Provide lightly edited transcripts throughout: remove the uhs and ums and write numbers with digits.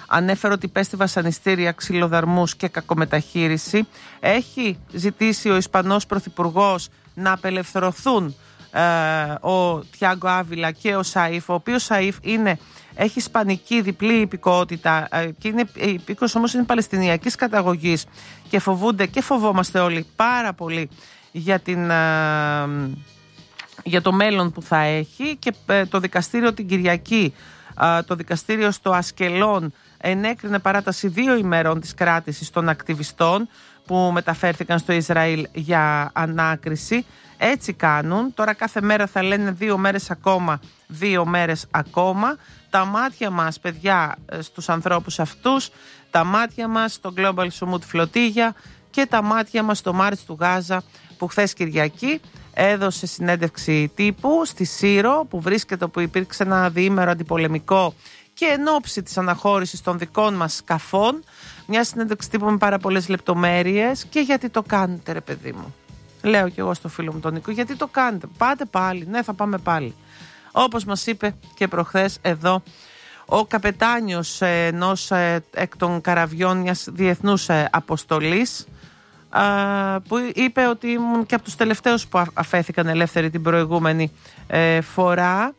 ανέφερε ότι υπέστη βασανιστήρια, ξυλοδαρμούς και κακομεταχείριση. Έχει ζητήσει ο Ισπανός Πρωθυπουργός να απελευθερωθούν ο Τιάγκο Άβιλα και ο Σαΐφ, ο οποίος Σαΐφ έχει ισπανική διπλή υπηκότητα και είναι υπήκος, όμως είναι παλαιστινιακής καταγωγής και φοβούνται και φοβόμαστε όλοι πάρα πολύ για το μέλλον που θα έχει. Και το δικαστήριο την Κυριακή, το δικαστήριο στο Ασκελόν, ενέκρινε παράταση 2 ημερών της κράτησης των ακτιβιστών που μεταφέρθηκαν στο Ισραήλ για ανάκριση. Έτσι κάνουν. Τώρα κάθε μέρα θα λένε 2 μέρες ακόμα, 2 μέρες ακόμα. Τα μάτια μας, παιδιά, στους ανθρώπους αυτούς, τα μάτια μας στο Global Summit Φλωτίγια και τα μάτια μας στο Μάρτς του Γάζα, που χθες Κυριακή έδωσε συνέντευξη τύπου στη Σύρο, που βρίσκεται, που υπήρξε ένα διήμερο αντιπολεμικό και εν ώψη της αναχώρησης των δικών μας σκαφών. Μια συνέντευξη τύπου με πάρα πολλές λεπτομέρειες. Και γιατί το κάνετε, ρε παιδί μου? Λέω κι εγώ στο φίλο μου τον Νίκο, γιατί το κάνετε? Πάτε πάλι? Ναι, θα πάμε πάλι. Όπως μας είπε και προχθές εδώ ο καπετάνιος ενός εκ των καραβιών μιας διεθνούς αποστολής, που είπε ότι ήμουν και από τους τελευταίους που αφέθηκαν ελεύθεροι την προηγούμενη φορά,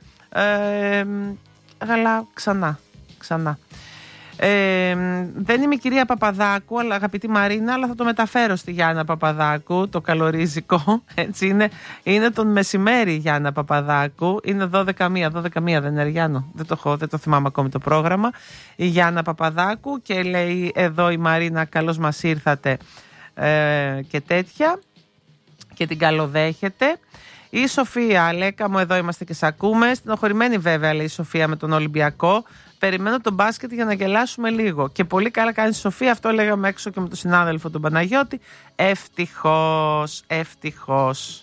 αλλά ξανά. Δεν είμαι η κυρία Παπαδάκου, αλλά αγαπητή Μαρίνα, αλλά θα το μεταφέρω στη Γιάννα Παπαδάκου, το καλορίζικο. Έτσι είναι τον μεσημέρι Γιάννα Παπαδάκου. Είναι 12 δεν είναι, Γιάννο? Δεν το θυμάμαι ακόμη το πρόγραμμα. Η Γιάννα Παπαδάκου, και λέει εδώ η Μαρίνα, καλώς μας ήρθατε και τέτοια, και την καλοδέχεται. Η Σοφία, Λέκα μου, εδώ είμαστε και σ' ακούμε. Στενοχωρημένη βέβαια, λέει η Σοφία, με τον Ολυμπιακό. Περιμένω τον μπάσκετ για να γελάσουμε λίγο. Και πολύ καλά κάνει η Σοφία. Αυτό λέγαμε έξω και με τον συνάδελφο τον Παναγιώτη. Ευτυχώς.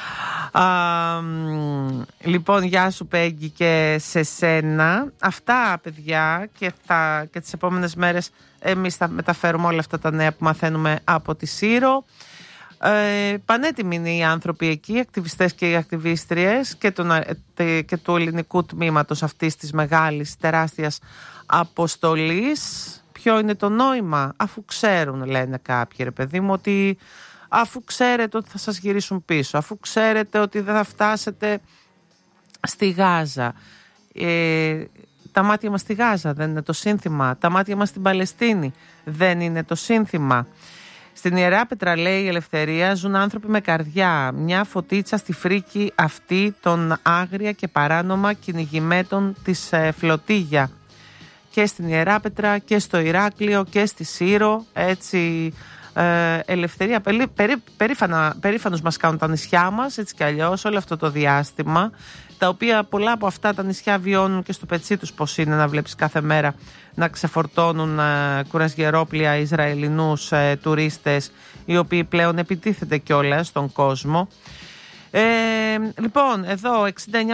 Λοιπόν, γεια σου Πέγγι και σε σένα. Αυτά, παιδιά, και τις επόμενες μέρες εμείς θα μεταφέρουμε όλα αυτά τα νέα που μαθαίνουμε από τη Σύρο. Πανέτοιμοι είναι οι άνθρωποι εκεί, οι ακτιβιστές και οι ακτιβίστριες και του ελληνικού τμήματος αυτής της μεγάλης τεράστιας αποστολής. Ποιο είναι το νόημα? Αφού ξέρουν, λένε κάποιοι, ρε παιδί μου, ότι αφού ξέρετε ότι θα σας γυρίσουν πίσω, αφού ξέρετε ότι δεν θα φτάσετε στη Γάζα, τα μάτια μας στη Γάζα δεν είναι το σύνθημα, τα μάτια μας στην Παλαιστίνη δεν είναι το σύνθημα. Στην Ιερά Πέτρα, λέει η Ελευθερία, ζουν άνθρωποι με καρδιά. Μια φωτίτσα στη φρίκη αυτή των άγρια και παράνομα κυνηγημέτων της Φλωτίγια. Και στην Ιερά Πέτρα και στο Ηράκλειο και στη Σύρο. Έτσι, Ελευθερία, περήφανος μας κάνουν τα νησιά μας, έτσι κι αλλιώς, όλο αυτό το διάστημα. Τα οποία πολλά από αυτά τα νησιά βιώνουν και στο πετσί τους πώς είναι να βλέπεις κάθε μέρα να ξεφορτώνουν κουρασγερόπλια Ισραηλινούς τουρίστες, οι οποίοι πλέον επιτίθεται κιόλας στον κόσμο. Λοιπόν, εδώ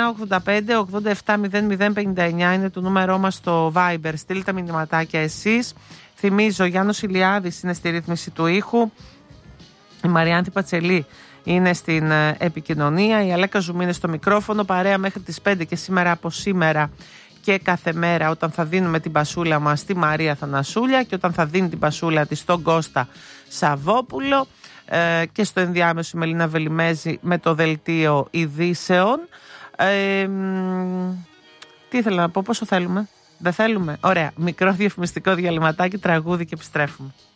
6985-870059 είναι το νούμερό μας στο Viber. Στείλτε μηνυματάκια εσείς. Θυμίζω, Γιάννος Ηλιάδης είναι στη ρύθμιση του ήχου, η Μαριάνθη Πατσελή είναι στην επικοινωνία, η Αλέκα Ζουμί είναι στο μικρόφωνο, παρέα μέχρι τις 5 και σήμερα, από σήμερα και κάθε μέρα, όταν θα δίνουμε την πασούλα μας στη Μαρία Θανασούλια και όταν θα δίνει την πασούλα της στον Κώστα Σαββόπουλο, και στο ενδιάμεσο η Μελίνα Βελιμέζη με το δελτίο ειδήσεων. Τι ήθελα να πω, πόσο θέλουμε? Δεν θέλουμε? Ωραία, μικρό διαφημιστικό διαλυματάκι, τραγούδι και επιστρέφουμε.